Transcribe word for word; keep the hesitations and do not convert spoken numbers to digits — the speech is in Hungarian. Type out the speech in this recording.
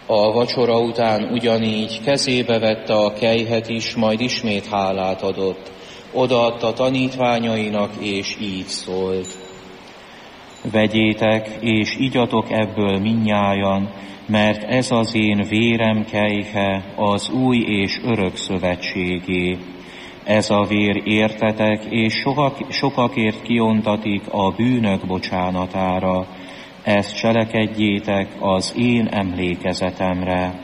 A vacsora után ugyanígy kezébe vette a kelyhet is, majd ismét hálát adott. Odaadta tanítványainak, és így szólt: vegyétek, és igyatok ebből mindnyájan, mert ez az én vérem kelyhe, az új és örök szövetségé. Ez a vér értetek, és sokak, sokakért kiontatik a bűnök bocsánatára. Ezt cselekedjétek az én emlékezetemre.